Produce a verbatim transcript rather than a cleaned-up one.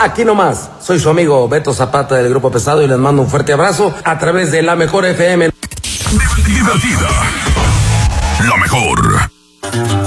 aquí nomás. Soy su amigo Beto Zapata del Grupo Pesado y les mando un fuerte abrazo a través de la mejor F M. Divertida. La mejor.